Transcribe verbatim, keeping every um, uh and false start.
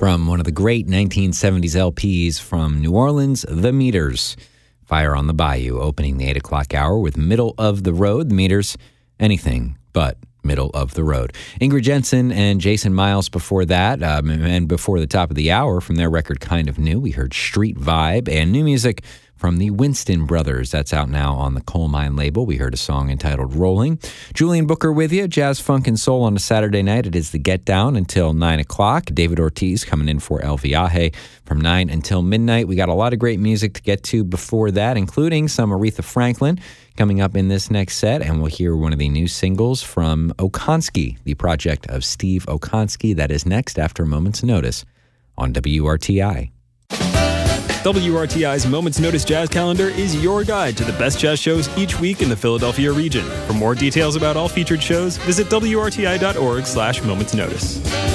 From one of the great nineteen seventies L Ps from New Orleans, The Meters. Fire on the Bayou, opening the eight o'clock hour with Middle of the Road. The Meters, anything but middle of the road. Ingrid Jensen and Jason Miles before that, um, and before the top of the hour from their record Kind of New, we heard Street Vibe and new music from the Winston Brothers. That's out now on the Coal Mine label. We heard a song entitled Rolling. Julian Booker with you, jazz, funk, and soul on a Saturday night. It is the Get Down until nine o'clock. David Ortiz coming in for El Viaje from nine until midnight. We got a lot of great music to get to before that, including some Aretha Franklin coming up in this next set, and we'll hear one of the new singles from Okonski, the project of Steve Okonski. That is next after a moment's notice on W R T I. W R T I's Moments Notice Jazz Calendar is your guide to the best jazz shows each week in the Philadelphia region. For more details about all featured shows, visit W R T I dot org slash Moments Notice.